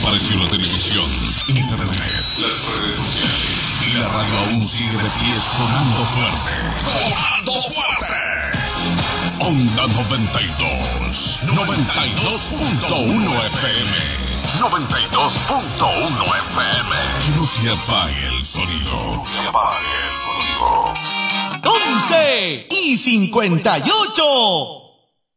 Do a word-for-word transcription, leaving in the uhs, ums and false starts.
Desapareció la televisión, internet, las redes sociales y la radio aún sigue de pie sonando fuerte. ¡Sonando fuerte! Onda noventa y dos, noventa y dos punto uno F M. noventa y dos punto uno F M. Que no se apague el sonido. No se apague el sonido. once y cincuenta y ocho.